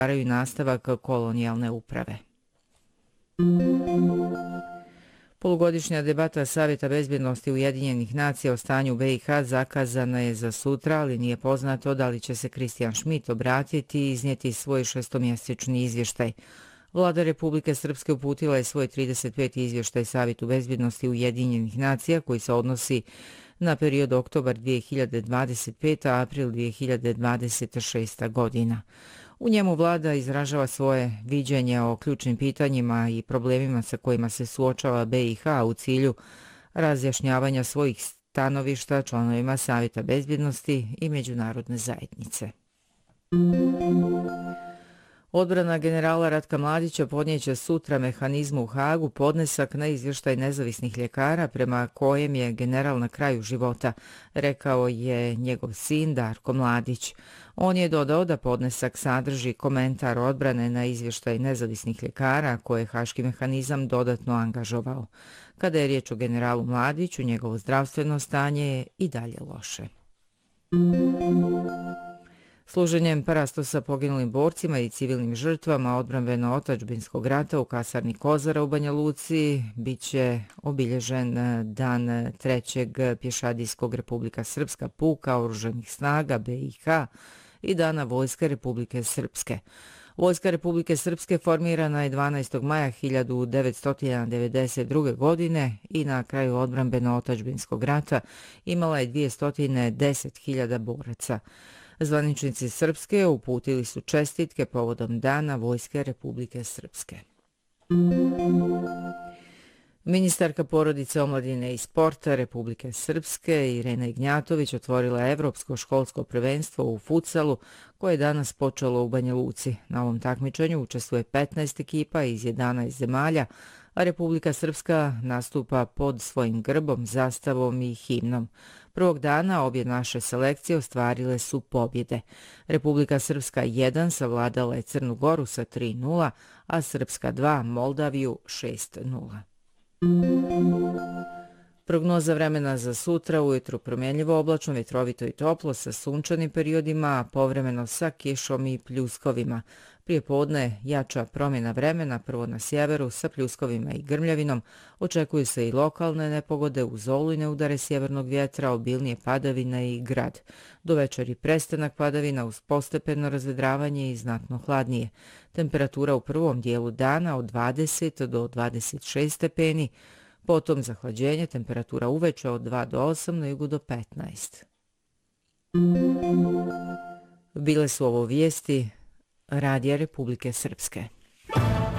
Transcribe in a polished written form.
i nastavak kolonijalne uprave. Polugodišnja debata Savjeta bezbjednosti Ujedinjenih nacija o stanju BiH zakazana je za sutra, ali nije poznato da li će se Kristijan Schmidt obratiti i iznijeti svoj šestomjesečni izvještaj. Vlada Republike Srpske uputila je svoj 35. izvještaj Savjetu bezbjednosti Ujedinjenih nacija koji se odnosi na period oktobar 2025. a april 2026. godina. U njemu vlada izražava svoje viđenje o ključnim pitanjima i problemima sa kojima se suočava BiH u cilju razjašnjavanja svojih stanovišta članovima Savjeta bezbjednosti i međunarodne zajednice. Odbrana generala Ratka Mladića podnijeće sutra mehanizmu u Hagu podnesak na izvještaj nezavisnih ljekara prema kojem je general na kraju života, rekao je njegov sin Darko Mladić. On je dodao da podnesak sadrži komentar odbrane na izvještaj nezavisnih ljekara koje je haški mehanizam dodatno angažovao. Kada je riječ o generalu Mladiću, njegovo zdravstveno stanje je i dalje loše. Služenjem parastosa poginulim borcima i civilnim žrtvama odbrambeno-otadžbinskog rata u kasarni Kozara u Banja Luci biće obilježen dan Trećeg pješadijskog Republika Srpska puka oružanih snaga BiH i Dana Vojske Republike Srpske. Vojska Republike Srpske formirana je 12. maja 1992. godine i na kraju odbrambeno-otadžbinskog rata imala je 210.000 boraca. Zvaničnici Srpske uputili su čestitke povodom Dana Vojske Republike Srpske. Ministarka porodice, omladine i sporta Republike Srpske Irena Ignjatović otvorila Evropsko školsko prvenstvo u futsalu koje je danas počelo u Banja Luci. Na ovom takmičenju učestvuje 15 ekipa iz 11 zemalja, a Republika Srpska nastupa pod svojim grbom, zastavom i himnom. Prvog dana obje naše selekcije ostvarile su pobjede. Republika Srpska 1 savladala je Crnu Goru sa 3:0, a Srpska 2 Moldaviju 6:0. Prognoza vremena za sutra: ujutru promjenljivo oblačno, vjetrovito i toplo sa sunčanim periodima, a povremeno sa kišom i pljuskovima. Prije podne jača promjena vremena, prvo na sjeveru sa pljuskovima i grmljavinom. Očekuju se i lokalne nepogode uz olujne udare sjevernog vjetra, obilnije padavine i grad. Do večeri prestanak padavina uz postepeno razvedravanje i znatno hladnije. Temperatura u prvom dijelu dana od 20 do 26 stepeni, potom zahlađenje, temperatura uveče od 2 do 8, na jugu do 15. Bile su ovo vijesti Radija Republike Srpske.